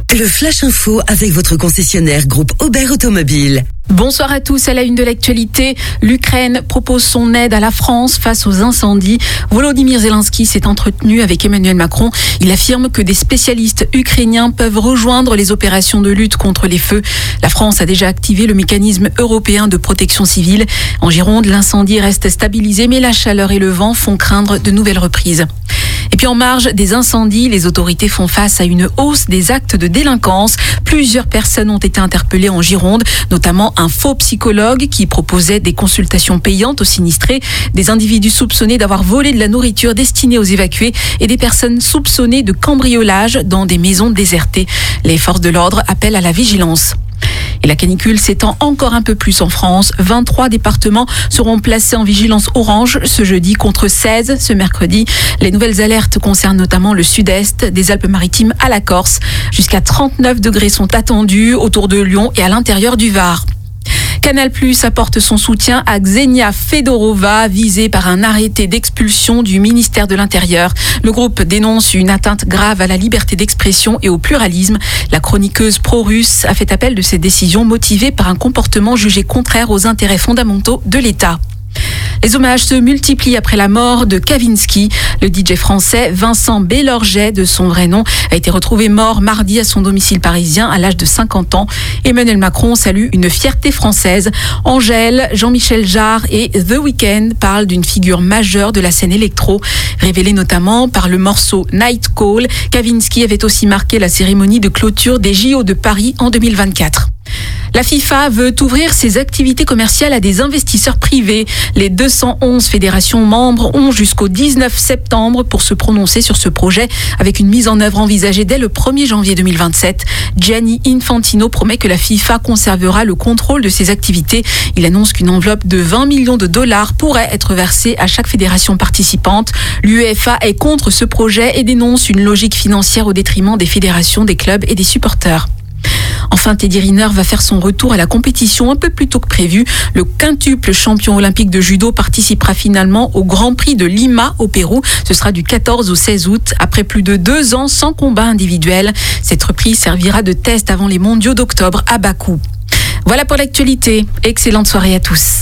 Le Flash Info avec votre concessionnaire groupe Aubert Automobile. Bonsoir à tous. À la une de l'actualité, l'Ukraine propose son aide à la France face aux incendies. Volodymyr Zelensky s'est entretenu avec Emmanuel Macron. Il affirme que des spécialistes ukrainiens peuvent rejoindre les opérations de lutte contre les feux. La France a déjà activé le mécanisme européen de protection civile. En Gironde, l'incendie reste stabilisé, mais la chaleur et le vent font craindre de nouvelles reprises. Et puis en marge des incendies, les autorités font face à une hausse des actes de délinquance. Plusieurs personnes ont été interpellées en Gironde, notamment un faux psychologue qui proposait des consultations payantes aux sinistrés, des individus soupçonnés d'avoir volé de la nourriture destinée aux évacués et des personnes soupçonnées de cambriolage dans des maisons désertées. Les forces de l'ordre appellent à la vigilance. Et la canicule s'étend encore un peu plus en France. 23 départements seront placés en vigilance orange ce jeudi contre 16 ce mercredi. Les nouvelles alertes concernent notamment le sud-est, des Alpes-Maritimes à la Corse. Jusqu'à 39 degrés sont attendus autour de Lyon et à l'intérieur du Var. Canal+ apporte son soutien à Ksenia Fedorova, visée par un arrêté d'expulsion du ministère de l'Intérieur. Le groupe dénonce une atteinte grave à la liberté d'expression et au pluralisme. La chroniqueuse pro-russe a fait appel de cette décision motivée par un comportement jugé contraire aux intérêts fondamentaux de l'État. Les hommages se multiplient après la mort de Kavinsky. Le DJ français Vincent Bélorget, de son vrai nom, a été retrouvé mort mardi à son domicile parisien à l'âge de 50 ans. Emmanuel Macron salue une fierté française. Angèle, Jean-Michel Jarre et The Weeknd parlent d'une figure majeure de la scène électro. Révélée notamment par le morceau Night Call, Kavinsky avait aussi marqué la cérémonie de clôture des JO de Paris en 2024. La FIFA veut ouvrir ses activités commerciales à des investisseurs privés. Les 211 fédérations membres ont jusqu'au 19 septembre pour se prononcer sur ce projet avec une mise en œuvre envisagée dès le 1er janvier 2027. Gianni Infantino promet que la FIFA conservera le contrôle de ses activités. Il annonce qu'une enveloppe de 20 millions de dollars pourrait être versée à chaque fédération participante. L'UEFA est contre ce projet et dénonce une logique financière au détriment des fédérations, des clubs et des supporters. Enfin, Teddy Riner va faire son retour à la compétition un peu plus tôt que prévu. Le quintuple champion olympique de judo participera finalement au Grand Prix de Lima au Pérou. Ce sera du 14 au 16 août, après plus de 2 ans sans combat individuel. Cette reprise servira de test avant les mondiaux d'octobre à Bakou. Voilà pour l'actualité. Excellente soirée à tous.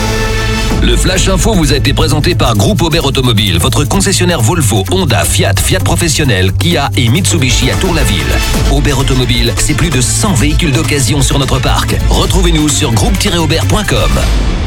Le Flash Info vous a été présenté par Groupe Aubert Automobile, votre concessionnaire Volvo, Honda, Fiat, Fiat Professionnel, Kia et Mitsubishi à Tour-la-Ville. Aubert Automobile, c'est plus de 100 véhicules d'occasion sur notre parc. Retrouvez-nous sur groupe-aubert.com.